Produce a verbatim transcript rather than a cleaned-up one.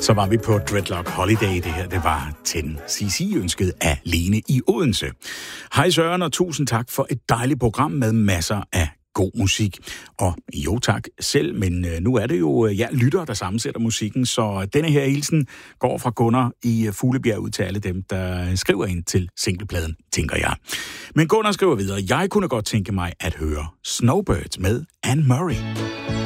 Så var vi på Dreadlock Holiday. Det her, det var ten C C ønsket af Lene i Odense. Hej Søren, og tusind tak for et dejligt program med masser af god musik. Og jo tak selv, men nu er det jo ja, lyttere, der sammensætter musikken, så denne her hilsen går fra Gunnar i Fuglebjerg ud til alle dem, der skriver ind til singlepladen, tænker jeg. Men Gunnar skriver videre, jeg kunne godt tænke mig at høre Snowbirds med Anne Murray.